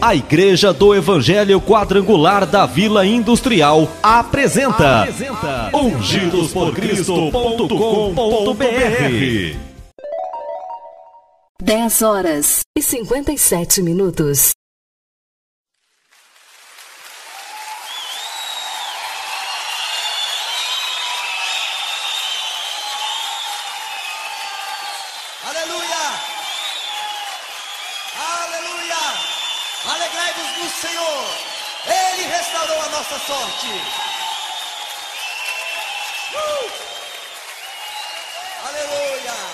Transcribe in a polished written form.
A Igreja do Evangelho Quadrangular da Vila Industrial apresenta ungidosporcristo.com.br. 10h57. Alegrai-vos no Senhor, Ele restaurou a nossa sorte. Aleluia.